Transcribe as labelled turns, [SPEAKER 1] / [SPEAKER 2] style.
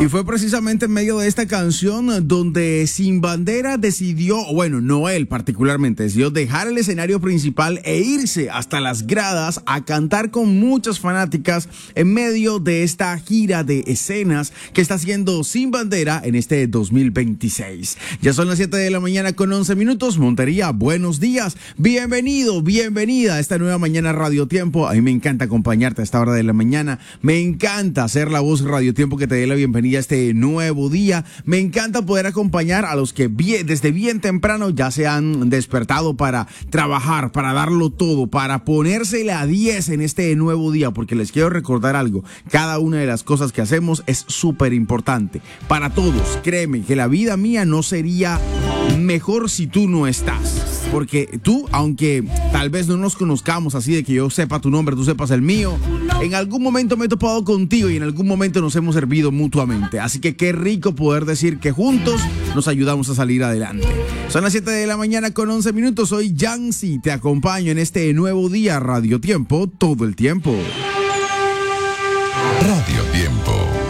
[SPEAKER 1] Y fue precisamente en medio de esta canción donde Sin Bandera decidió, bueno, no él particularmente, decidió dejar el escenario principal e irse hasta las gradas a cantar con muchas fanáticas en medio de esta gira de escenas que está haciendo Sin Bandera en este 2026. Ya son las 7 de la mañana con 11 minutos. Montería, buenos días. Bienvenido, bienvenida a esta nueva mañana Radio Tiempo. A mí me encanta acompañarte a esta hora de la mañana. Me encanta ser la voz Radio Tiempo que te dé la bienvenida a este nuevo día. Me encanta poder acompañar a los que desde bien temprano ya se han despertado para trabajar, para darlo todo, para ponérsele a 10 en este nuevo día, porque les quiero recordar algo. Cada una de las cosas que hacemos es súper importante para todos. Créeme que la vida mía no sería mejor si tú no estás. Porque tú, aunque tal vez no nos conozcamos así de que yo sepa tu nombre, tú sepas el mío, en algún momento me he topado contigo y en algún momento nos hemos servido mutuamente. Así que qué rico poder decir que juntos nos ayudamos a salir adelante. Son las 7 de la mañana con 11 minutos. Soy Yancy, te acompaño en este nuevo día Radio Tiempo todo el tiempo.
[SPEAKER 2] Radio Tiempo.